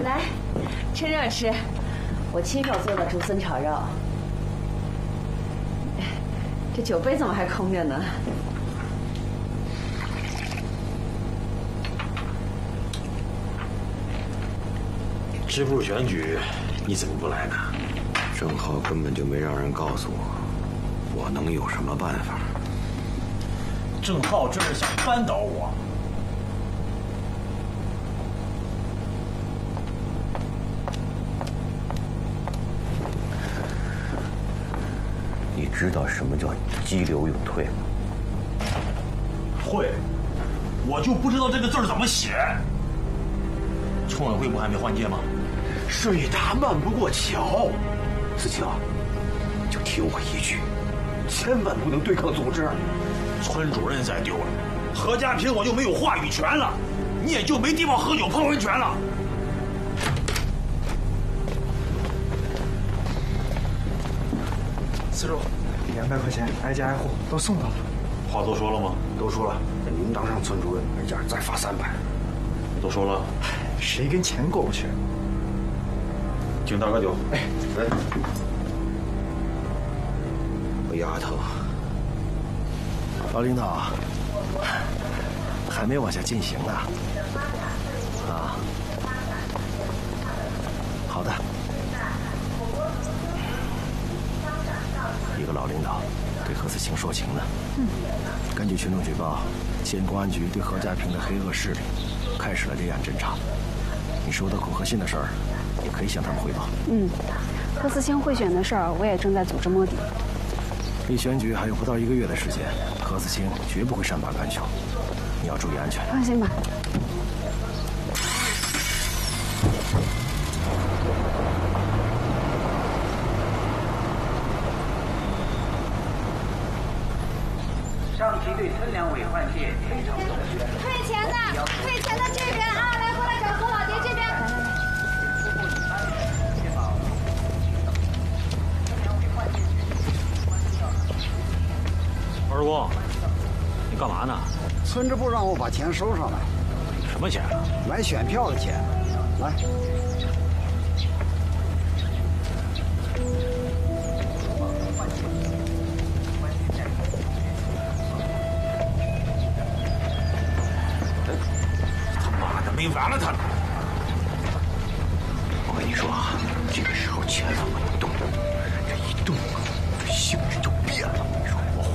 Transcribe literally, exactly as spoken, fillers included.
来，趁热吃，我亲手做的竹笋炒肉。这酒杯怎么还空着呢？ 支部选举，你怎么不来呢？ 郑浩根本就没让人告诉我，我能有什么办法？ 郑浩这是想扳倒我。 你知道什么叫激流勇退吗？ 会，我就不知道这个字儿怎么写。村委会不还没换届吗？ 水大漫不过桥，子清，就听我一句，千万不能对抗组织。 村主任再丢了，何家坪我就没有话语权了，你也就没地方喝酒泡温泉了。 四叔，两百块钱，挨家挨户都送到了。 话都说了吗？ 都说了，在名单上，村主任每家再发三百。 都说了， 谁跟钱过不去？ 敬大哥酒。 哎，来，我丫头， 老领导，还没往下进行呢。啊，好的。一个老领导对何思清说情呢。嗯。根据群众举报，县公安局对何家坪的黑恶势力开始了立案侦查。你收到恐吓信的事儿，也可以向他们汇报。 嗯，何思清贿选的事儿，我也正在组织摸底。 离选举还有不到一个月的时间，何思清绝不会善罢甘休。你要注意安全。 放心吧。 上级对村两委换届非常重视。 退钱的，退钱的这边啊，来过来找何老爹这边。来来来。 二公，你干嘛呢？ 村支部让我把钱收上来。 什么钱啊？ 买选票的钱。来。 没完了他！ 我跟你说啊，这个时候千万不能